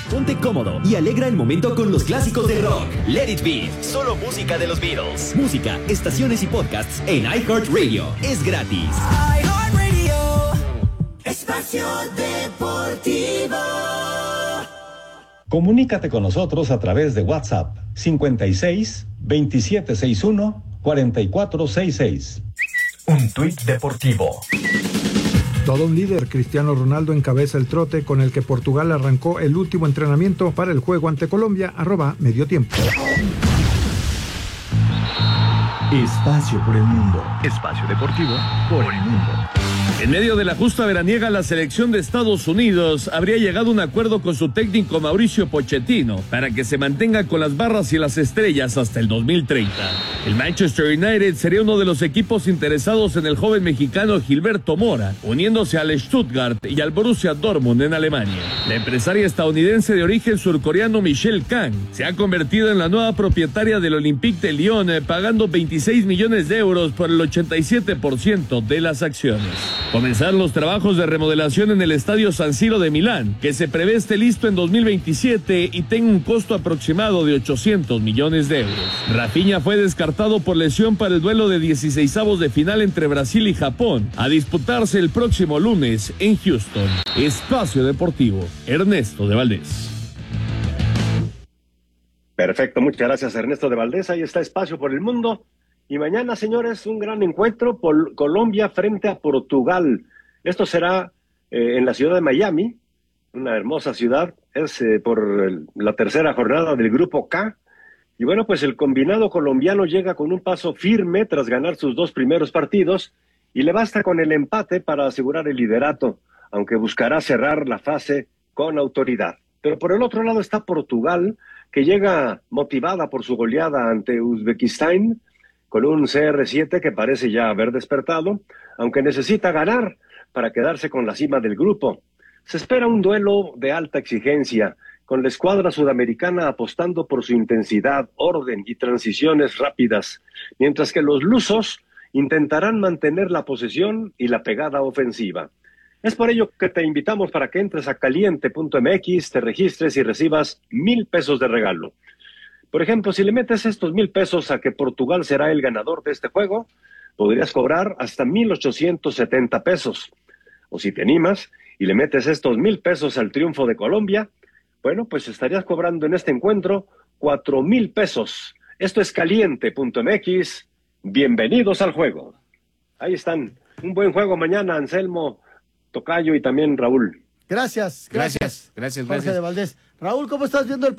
Ponte cómodo y alegra el momento con los clásicos de rock. Let It Be, solo música de los Beatles. Música, estaciones y podcasts en iHeartRadio. Es gratis. iHeartRadio, Espacio Deportivo. Comunícate con nosotros a través de WhatsApp 56 2761 4466. Un tuit deportivo. Todo un líder, Cristiano Ronaldo encabeza el trote con el que Portugal arrancó el último entrenamiento para el juego ante Colombia, @mediotiempo. Espacio por el mundo. Espacio deportivo por el mundo. En medio de la justa veraniega, la selección de Estados Unidos habría llegado a un acuerdo con su técnico Mauricio Pochettino para que se mantenga con las barras y las estrellas hasta el 2030. El Manchester United sería uno de los equipos interesados en el joven mexicano Gilberto Mora, uniéndose al Stuttgart y al Borussia Dortmund en Alemania. La empresaria estadounidense de origen surcoreano Michelle Kang se ha convertido en la nueva propietaria del Olympique de Lyon, pagando 26 millones de euros por el 87% de las acciones. Comenzaron los trabajos de remodelación en el Estadio San Siro de Milán, que se prevé esté listo en 2027 y tenga un costo aproximado de 800 millones de euros. Rafinha fue descartado por lesión para el duelo de 16avos de final entre Brasil y Japón, a disputarse el próximo lunes en Houston. Espacio Deportivo, Ernesto de Valdés. Perfecto, muchas gracias Ernesto de Valdés. Ahí está Espacio por el Mundo. Y mañana, señores, un gran encuentro por Colombia frente a Portugal. Esto será en la ciudad de Miami, una hermosa ciudad. Es por la tercera jornada del Grupo K. Y bueno, pues el combinado colombiano llega con un paso firme tras ganar sus 2 primeros partidos y le basta con el empate para asegurar el liderato, aunque buscará cerrar la fase con autoridad. Pero por el otro lado está Portugal, que llega motivada por su goleada ante Uzbekistán, con un CR7 que parece ya haber despertado, aunque necesita ganar para quedarse con la cima del grupo. Se espera un duelo de alta exigencia, con la escuadra sudamericana apostando por su intensidad, orden y transiciones rápidas, mientras que los lusos intentarán mantener la posesión y la pegada ofensiva. Es por ello que te invitamos para que entres a caliente.mx, te registres y recibas 1,000 pesos de regalo. Por ejemplo, si le metes estos 1,000 pesos a que Portugal será el ganador de este juego, podrías cobrar hasta 1,870 pesos. O si te animas y le metes estos 1,000 pesos al triunfo de Colombia, bueno, pues estarías cobrando en este encuentro 4,000 pesos. Esto es caliente.mx. Bienvenidos al juego. Ahí están. Un buen juego mañana, Anselmo, Tocayo y también Raúl. Gracias. Gracias. Jorge de Valdés. Raúl, ¿cómo estás viendo el